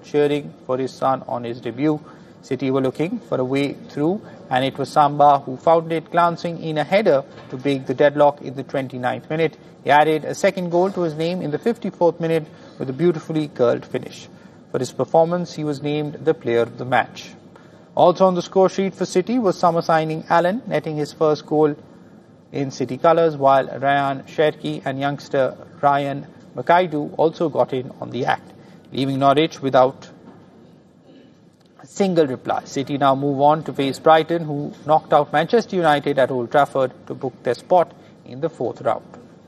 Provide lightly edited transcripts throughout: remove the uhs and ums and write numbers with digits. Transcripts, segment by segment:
cheering for his son on his debut. City were looking for a way through, and it was Samba who found it, glancing in a header to break the deadlock in the 29th minute. He added a second goal to his name in the 54th minute with a beautifully curled finish. For his performance, he was named the player of the match. Also on the score sheet for City was summer signing Allen, netting his first goal in City colours, while Ryan Cherki and youngster Ryan Makaidu also got in on the act, leaving Norwich without a single reply. City now move on to face Brighton, who knocked out Manchester United at Old Trafford to book their spot in the fourth round.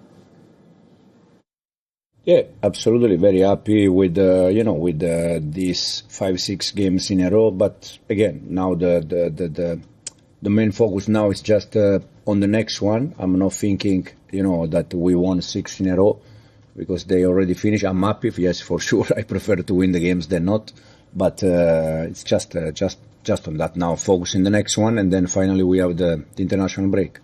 Yeah, absolutely. Very happy with these 5-6 games in a row. But again, now the main focus now is just on the next one. I'm not thinking, that we won 6 in a row because they already finished. I'm happy. Yes, for sure. I prefer to win the games than not. But it's just on that now. Focus in the next one, and then finally we have the international break.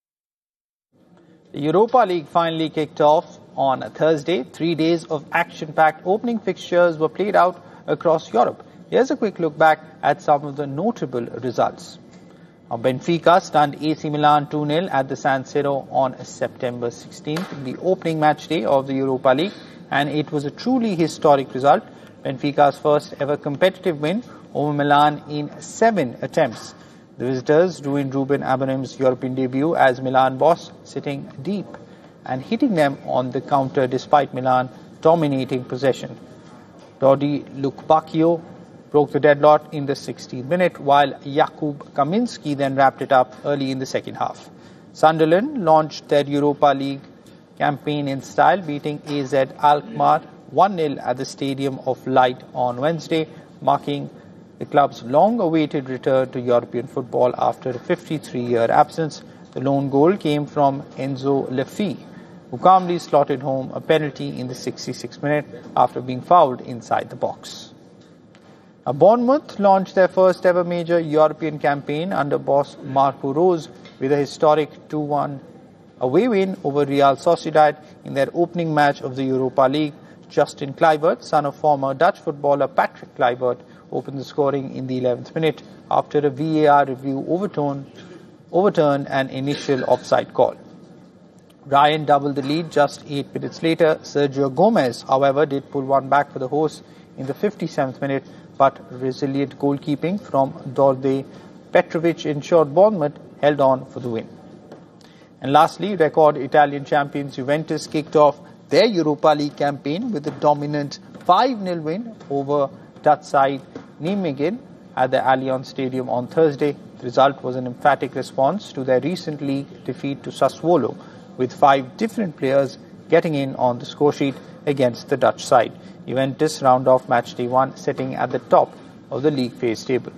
The Europa League finally kicked off on Thursday. 3 days of action-packed opening fixtures were played out across Europe. Here's a quick look back at some of the notable results. Benfica stunned AC Milan 2-0 at the San Siro on September 16th, the opening match day of the Europa League, and it was a truly historic result. Benfica's first ever competitive win over Milan in 7 attempts. The visitors ruined Ruben Amorim's European debut as Milan boss, sitting deep and hitting them on the counter despite Milan dominating possession. Dodi Lukebakio broke the deadlock in the 16th minute, while Jakub Kaminski then wrapped it up early in the second half. Sunderland launched their Europa League campaign in style, beating AZ Alkmaar 1-0 at the Stadium of Light on Wednesday, marking the club's long-awaited return to European football after a 53-year absence. The lone goal came from Enzo Leffi, who calmly slotted home a penalty in the 66th minute after being fouled inside the box. Bournemouth launched their first ever major European campaign under boss Marco Rose with a historic 2-1 away win over Real Sociedad in their opening match of the Europa League. Justin Kluivert, son of former Dutch footballer Patrick Kluivert, opened the scoring in the 11th minute after a VAR review overturned an initial offside call. Ryan doubled the lead just 8 minutes later. Sergio Gomez, however, did pull one back for the hosts in the 57th minute, but resilient goalkeeping from Đorđe Petrovic ensured Bournemouth held on for the win. And lastly, record Italian champions Juventus kicked off their Europa League campaign with a dominant 5-0 win over Dutch side Nijmegen at the Allianz Stadium on Thursday. The result was an emphatic response to their recent league defeat to Sassuolo, with 5 different players getting in on the scoresheet against the Dutch side. Juventus round off match day 1, sitting at the top of the league phase table.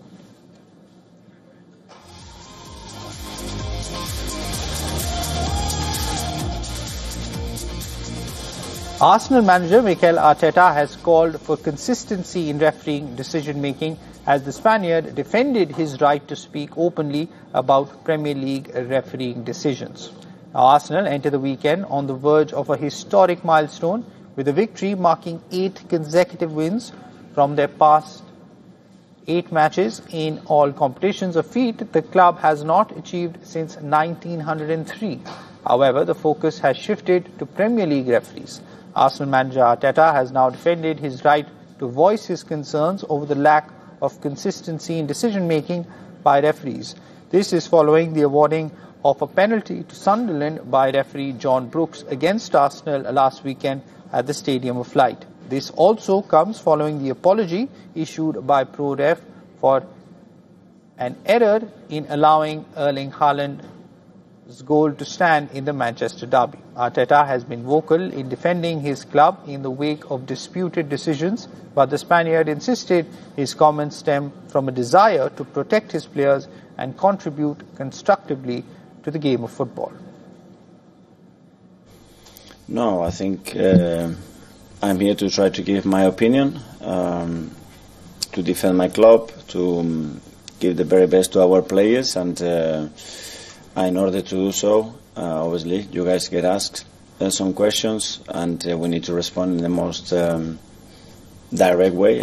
Arsenal manager Mikel Arteta has called for consistency in refereeing decision-making as the Spaniard defended his right to speak openly about Premier League refereeing decisions. Now, Arsenal enter the weekend on the verge of a historic milestone with a victory marking 8 consecutive wins from their past 8 matches in all competitions, a feat the club has not achieved since 1903. However, the focus has shifted to Premier League referees. Arsenal manager Arteta has now defended his right to voice his concerns over the lack of consistency in decision-making by referees. This is following the awarding of a penalty to Sunderland by referee John Brooks against Arsenal last weekend at the Stadium of Light. This also comes following the apology issued by ProRef for an error in allowing Erling Haaland's goal to stand in the Manchester derby. Arteta has been vocal in defending his club in the wake of disputed decisions, but the Spaniard insisted his comments stem from a desire to protect his players and contribute constructively to the game of football. No, I think I'm here to try to give my opinion, to defend my club, to give the very best to our players, and in order to do so, obviously, you guys get asked some questions, and we need to respond in the most direct way.